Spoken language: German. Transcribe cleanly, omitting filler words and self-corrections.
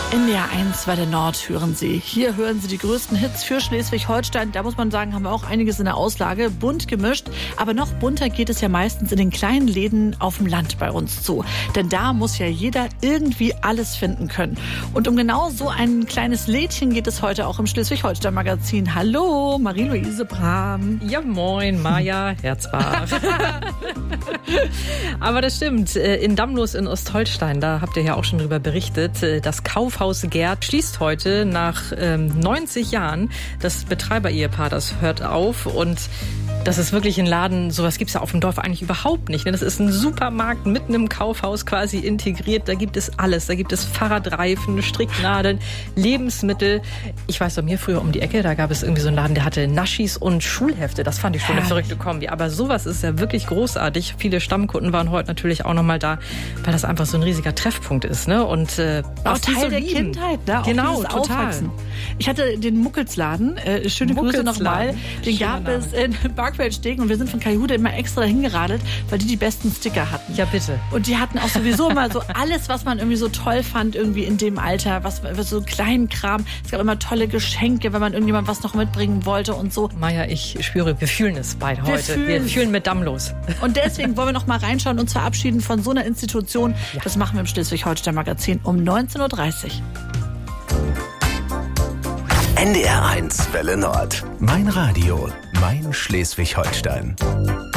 NDR1 Welle Nord hören Sie. Hier hören Sie die größten Hits für Schleswig-Holstein. Da muss man sagen, haben wir auch einiges in der Auslage. Bunt gemischt. Aber noch bunter geht es ja meistens in den kleinen Läden auf dem Land bei uns zu. Denn da muss ja jeder irgendwie alles finden können. Und um genau so ein kleines Lädchen geht es heute auch im Schleswig-Holstein-Magazin. Hallo, Marie-Louise Bram. Ja, moin, Maja Herzbach. Aber das stimmt. In Damlos in Ostholstein, da habt ihr ja auch schon drüber berichtet, das Kaufhaus Gerd schließt heute nach 90 Jahren. Das Betreiber-Ehepaar, das hört auf und das ist wirklich ein Laden, sowas gibt's ja auf dem Dorf eigentlich überhaupt nicht. Das ist ein Supermarkt mitten im Kaufhaus quasi integriert. Da gibt es alles. Da gibt es Fahrradreifen, Stricknadeln, Lebensmittel. Ich weiß, bei mir früher um die Ecke, da gab es irgendwie so einen Laden, der hatte Naschis und Schulhefte. Das fand ich schon eine verrückte Kombi. Aber sowas ist ja wirklich großartig. Viele Stammkunden waren heute natürlich auch nochmal da, weil das einfach so ein riesiger Treffpunkt ist. Ne? Und auch Teil der Kindheit. Ne? Auch genau, total. Aufwachsen. Ich hatte den Muckelsladen, schöne Grüße nochmal. Den gab es in Barkfeldstegen und wir sind von Kaihude immer extra dahin geradelt, weil die besten Sticker hatten. Ja, bitte. Und die hatten auch sowieso immer so alles, was man irgendwie so toll fand, irgendwie in dem Alter, was so kleinen Kram. Es gab immer tolle Geschenke, wenn man irgendjemand was noch mitbringen wollte und so. Maja, ich spüre, wir fühlen es beide heute. Wir fühlen mit Damlos. Und deswegen wollen wir noch mal reinschauen und uns verabschieden von so einer Institution. Ja. Das machen wir im Schleswig-Holstein-Magazin um 19.30 Uhr. NDR1 Welle Nord. Mein Radio, mein Schleswig-Holstein.